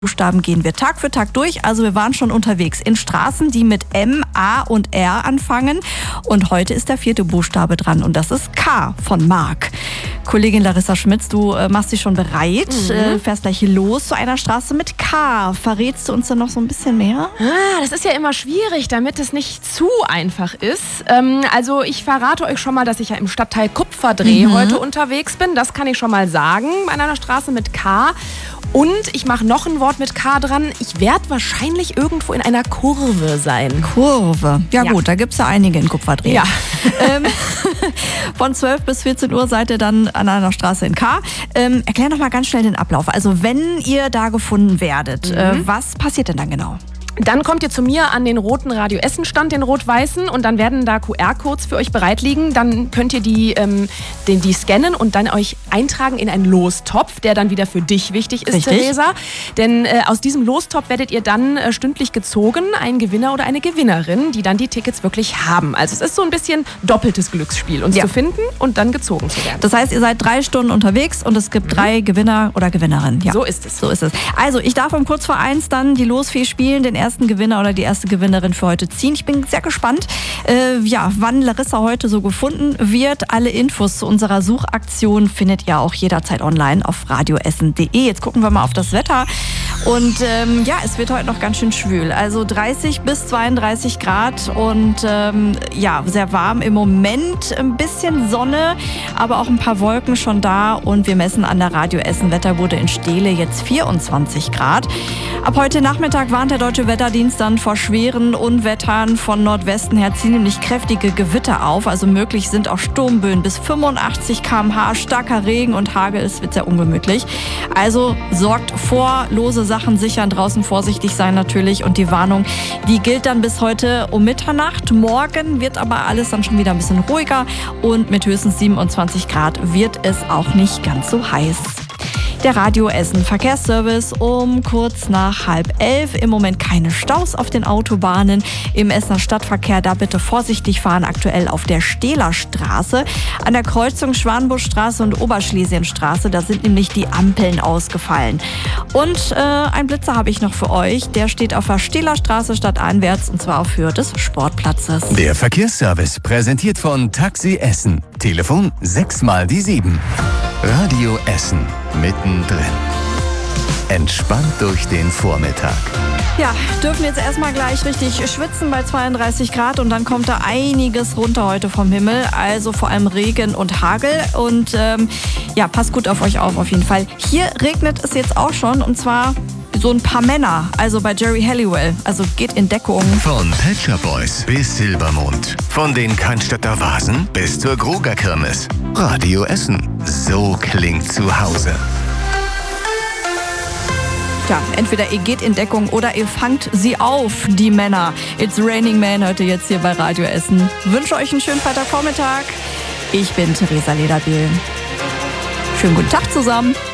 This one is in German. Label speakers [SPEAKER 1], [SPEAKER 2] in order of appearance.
[SPEAKER 1] Buchstaben gehen wir Tag für Tag durch. Also wir waren schon unterwegs in Straßen, die mit M, A und R anfangen. Und heute ist der 4. Buchstabe dran und das ist K von Mark. Kollegin Larissa Schmitz, du machst dich schon bereit, fährst gleich los zu einer Straße mit K. Verrätst du uns dann noch so ein bisschen mehr?
[SPEAKER 2] Das ist ja immer schwierig, damit es nicht zu einfach ist. Also ich verrate euch schon mal, dass ich ja im Stadtteil Kupferdreh heute unterwegs bin. Das kann ich schon mal sagen, an einer Straße mit K. Und ich mache noch ein Wort mit K dran. Ich werde wahrscheinlich irgendwo in einer Kurve sein.
[SPEAKER 1] Kurve. Ja gut, da gibt es ja einige in Kupferdreh.
[SPEAKER 2] Ja.
[SPEAKER 1] Von 12 bis 14 Uhr seid ihr dann an einer Straße in K. Erklär noch mal ganz schnell den Ablauf. Also wenn ihr da gefunden werdet, was passiert denn dann genau?
[SPEAKER 2] Dann kommt ihr zu mir an den roten Radio Essen Stand, den rot-weißen, und dann werden da QR-Codes für euch bereit liegen. Dann könnt ihr die scannen und dann euch eintragen in einen Lostopf, der dann wieder für dich wichtig ist,
[SPEAKER 1] Richtig.
[SPEAKER 2] Theresa. Denn aus diesem Lostopf werdet ihr dann stündlich gezogen, ein Gewinner oder eine Gewinnerin, die dann die Tickets wirklich haben. Also es ist so ein bisschen doppeltes Glücksspiel, uns zu finden und dann gezogen zu werden.
[SPEAKER 1] Das heißt, ihr seid 3 Stunden unterwegs und es gibt 3 Gewinner oder Gewinnerinnen. Ja.
[SPEAKER 2] So ist es.
[SPEAKER 1] So ist es. Also ich darf um kurz vor 1 dann die Losfee spielen, den ersten Gewinner oder die erste Gewinnerin für heute ziehen. Ich bin sehr gespannt, wann Larissa heute so gefunden wird. Alle Infos zu unserer Suchaktion findet ihr auch jederzeit online auf radioessen.de. Jetzt gucken wir mal auf das Wetter. Und es wird heute noch ganz schön schwül. Also 30 bis 32 Grad und sehr warm im Moment. Ein bisschen Sonne, aber auch ein paar Wolken schon da. Und wir messen an der Radio Essen Wetterbude in Steele jetzt 24 Grad. Ab heute Nachmittag warnt der Deutsche Wetterdienst dann vor schweren Unwettern von Nordwesten her ziemlich kräftige Gewitter auf. Also möglich sind auch Sturmböen bis 85 km/h, starker Regen und Hagel. Es wird sehr ungemütlich. Also sorgt vor, lose Sachen sichern, draußen vorsichtig sein natürlich. Und die Warnung, die gilt dann bis heute um Mitternacht. Morgen wird aber alles dann schon wieder ein bisschen ruhiger und mit höchstens 27 Grad wird es auch nicht ganz so heiß. Der Radio Essen Verkehrsservice um kurz nach 10:30. Im Moment keine Staus auf den Autobahnen. Im Essener Stadtverkehr da bitte vorsichtig fahren, aktuell auf der Stehlerstraße. An der Kreuzung Schwanbuschstraße und Oberschlesienstraße, da sind nämlich die Ampeln ausgefallen. Und ein Blitzer habe ich noch für euch. Der steht auf der Stehlerstraße stadteinwärts und zwar auf Höhe des Sportplatzes.
[SPEAKER 3] Der Verkehrsservice präsentiert von Taxi Essen. Telefon 6x7. Radio Essen. Mittendrin. Entspannt durch den Vormittag.
[SPEAKER 1] Ja, dürfen jetzt erstmal gleich richtig schwitzen bei 32 Grad und dann kommt da einiges runter heute vom Himmel. Also vor allem Regen und Hagel und passt gut auf euch auf jeden Fall. Hier regnet es jetzt auch schon und zwar so ein paar Männer, also bei Jerry Halliwell. Also geht in Deckung.
[SPEAKER 3] Von Pet Shop Boys bis Silbermond. Von den Cannstatter Vasen bis zur Gruger Kirmes. Radio Essen. So klingt zu Hause.
[SPEAKER 1] Ja, entweder ihr geht in Deckung oder ihr fangt sie auf, die Männer. It's Raining Man heute jetzt hier bei Radio Essen. Wünsche euch einen schönen Freitagvormittag. Ich bin Theresa Lederbiel. Schönen guten Tag zusammen.